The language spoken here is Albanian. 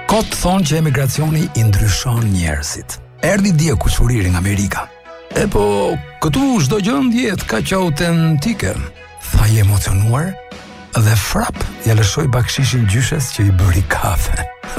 Kot thonë që emigracioni i ndryshon njerëzit. Erdhi dje kushuriri nga Amerika. E po, këtu çdo gjë ndjehet kaq autentike. Tha i emocionuar dhe frap ja lëshoi bakshishin gjyshes që i bëri kafe.